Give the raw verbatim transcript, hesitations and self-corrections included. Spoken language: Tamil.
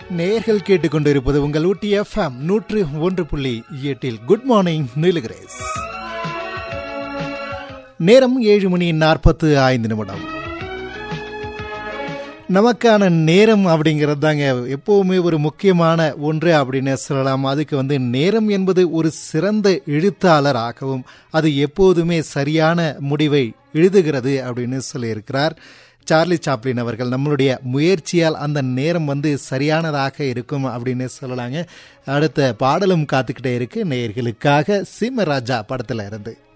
நேயர்கள் கேட்டுக்கொண்டிருப்பது உங்கள் ஊட்டி எஃப்எம் நூற்று ஒன்று புள்ளி எட்டில் குட் மார்னிங் நீலகிரேஸ். நேரம் ஏழு மணி நாற்பத்து ஐந்து நிமிடம். நமக்கான நேரம் அப்படிங்கிறது தாங்க எப்போவுமே ஒரு முக்கியமான ஒன்று அப்படின்னு சொல்லலாம். அதுக்கு வந்து நேரம் என்பது ஒரு சிறந்த எழுத்தாளர் ஆகவும் அது எப்போதுமே சரியான முடிவை எழுதுகிறது அப்படின்னு சொல்லியிருக்கிறார் சார்லி சாப்ளின் அவர்கள். நம்மளுடைய முயற்சியால் அந்த நேரம் வந்து சரியானதாக இருக்கும் அப்படின்னு சொல்லலாங்க. அடுத்த பாடலும் காத்துக்கிட்டே இருக்கு நேயர்களுக்காக. சிம்மராஜா படத்துல இருந்து